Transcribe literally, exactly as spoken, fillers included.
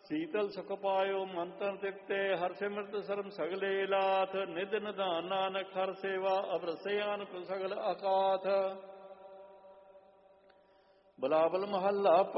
ਸੀਤਲ ਸੁਖ ਪਾਇਓ ਮਨ ਤਨ ਤਿਕਤੇ, ਹਰ ਸਿਮਰਤ ਸਰਮ ਸਗਲੇ ਲਾਥ। ਨਿਧ ਨਿਧਾਨ ਨਾਨਕ ਹਰ ਸੇਵਾ, ਅਵਰਸੇ ਆਨਕ ਸਗਲ ਅਕਾਥ। ਬਲਾਵਲ ਮਹੱਲਾ